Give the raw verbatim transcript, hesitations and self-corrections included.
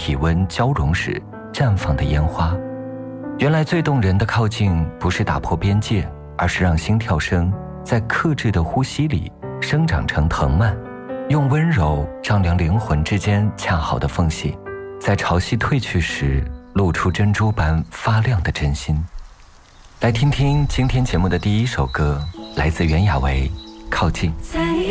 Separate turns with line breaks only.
体温交融时绽放的烟花。原来最动人的靠近不是打破边界，而是让心跳声在克制的呼吸里生长成藤蔓，用温柔丈量灵魂之间恰好的缝隙，在潮汐退去时露出珍珠般发亮的真心。来听听今天节目的第一首歌，来自袁娅维《靠近》。
在